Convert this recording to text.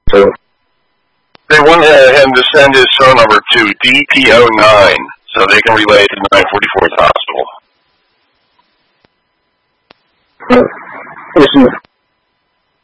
So they want him to send his phone number to DPO9 so they can relay it to 944th Hospital. Listen,